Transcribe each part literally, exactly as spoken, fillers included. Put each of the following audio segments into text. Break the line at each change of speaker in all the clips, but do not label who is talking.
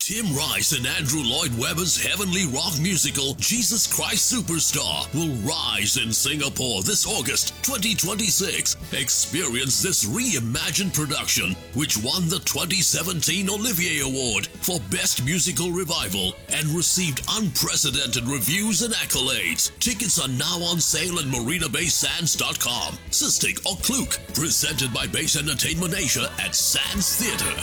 Tim Rice and Andrew Lloyd Webber's heavenly rock musical Jesus Christ Superstar will rise in Singapore this August twenty twenty-six. Experience this reimagined production, which won the twenty seventeen Olivier Award for Best Musical Revival and received unprecedented reviews and accolades. Tickets are now on sale at marina bay sands dot com. Sistig or Klook, presented by Base Entertainment Asia at Sands Theatre.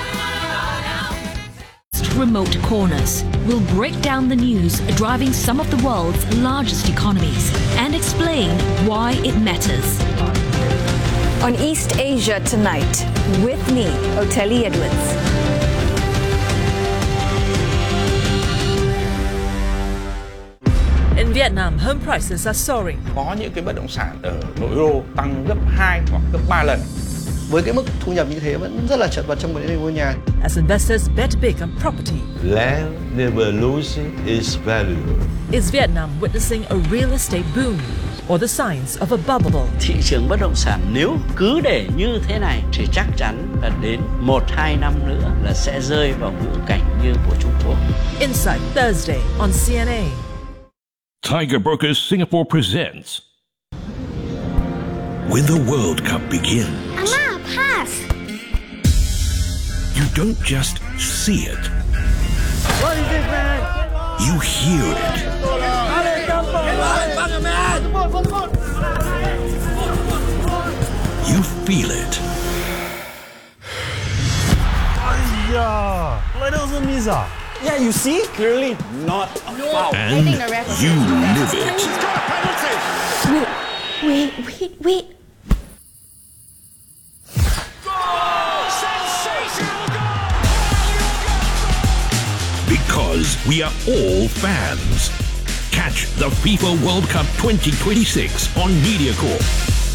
Remote Corners will break down the news driving some of the world's largest economies and explain why it matters.
On East Asia Tonight, with me, Oteli Edwards.
In Vietnam, home prices are soaring.
Có những cái bất động sản ở nội đô tăng gấp hai hoặc gấp ba lần.
Với cái mức thu nhập như thế vẫn rất là chật vật trong vấn đề mua nhà.
As investors bet big on property,
land never loses its value.
Is Vietnam witnessing a real estate boom or the signs of a bubble?
Thị trường bất động sản nếu cứ để như thế này thì chắc chắn là đến một hai năm nữa là sẽ rơi vào ngữ cảnh như của Trung Quốc.
Insight Thursday on C N A.
Tiger Brokers Singapore presents
When the World Cup begins,
Amma, pass!
you don't just see it.
What is it, man?
You hear it. You feel it.
Yeah, you see?
Clearly not a foul.
And you live it.
Wait, wait, wait.
Because we are all fans. Catch the FIFA World Cup twenty twenty-six on MediaCorp.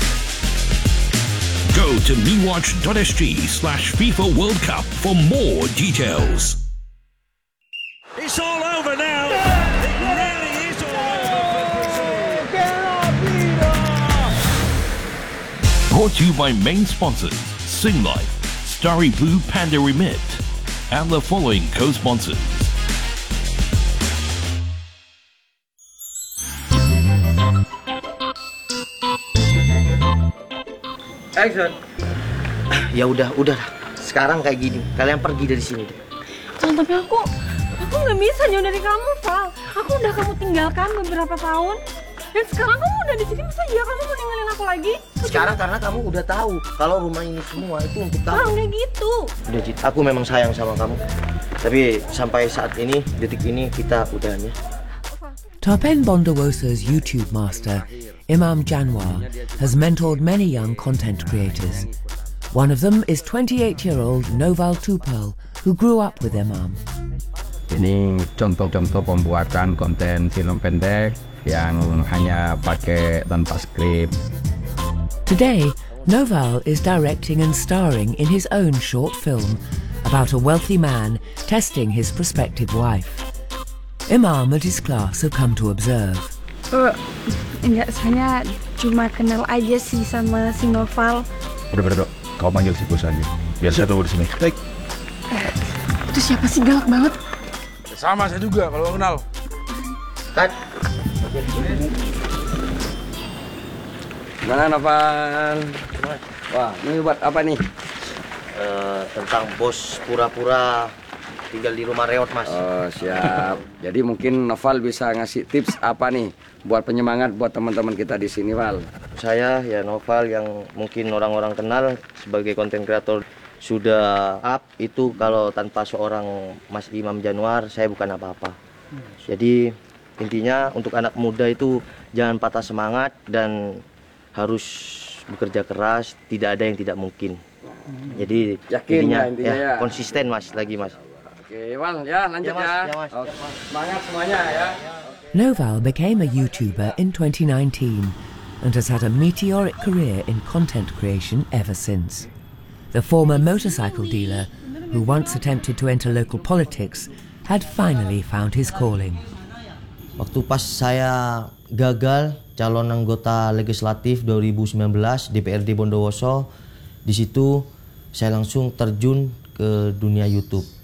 Go to mewatch.sg slash FIFA World Cup for more details.
It's all over now. It really is all over.
Brought to you by main sponsors Sing Life, Starry Blue Panda Remit, and the following co-sponsors.
Action. Ya udah, udah. Sekarang kayak gini. Kalian pergi dari sini deh.
Sal, tapi aku aku nggak bisa jauh dari kamu, Sal. Aku udah kamu tinggalkan beberapa tahun. Dan sekarang kamu udah di sini, masa iya kamu mau ninggalin aku lagi?
Sekarang karena kamu udah tahu kalau rumah ini semua itu untuk kamu.
Ah, udah gitu.
Udah, Cid. Aku memang sayang sama kamu. Tapi sampai saat ini, detik ini kita udahan ya.
Tapen Bondowoso's YouTube master, Imam Janwar, has mentored many young content creators. One of them is twenty-eight-year-old Noval Tupal, who grew up with Imam.
Ini contoh-contoh pembuatan konten film pendek yang hanya pakai tanpa skrip.
Today, Noval is directing and starring in his own short film about a wealthy man testing his prospective wife. Imam and his class have come to observe.
Uh, enggak, saya cuma kenal aja sih sama si Noval.
Udah, udah, udah. Kau panggil si bos aja. Biar saya tunggu di sini. Baik.
Eh, itu siapa sih, galak banget?
Sama saya juga kalau kenal.
Kat.
Mana Noval? Wah, ini buat apa nih?
Uh, tentang bos pura-pura tinggal di rumah reot, Mas.
Oh, siap. Jadi mungkin Noval bisa ngasih tips apa nih buat penyemangat buat teman-teman kita di sini, Val?
Saya ya Noval yang mungkin orang-orang kenal sebagai konten kreator sudah up itu kalau tanpa seorang Mas Imam Janwar saya bukan apa-apa. Jadi intinya untuk anak muda itu jangan patah semangat dan harus bekerja keras, tidak ada yang tidak mungkin. Jadi
yakin
intinya,
ya, intinya
ya,
ya.
konsisten, Mas, lagi, Mas.
Oke, Val, ya lanjut
ya. Mas,
ya.
ya, Mas.
Oke. Semangat semuanya ya.
Noval became a YouTuber in twenty nineteen and has had a meteoric career in content creation ever since. The former motorcycle dealer, who once attempted to enter local politics, had finally found his calling.
Waktu pas saya gagal calon anggota legislatif dua ribu sembilan belas D P R D Bondowoso, di situ saya langsung terjun ke dunia YouTube.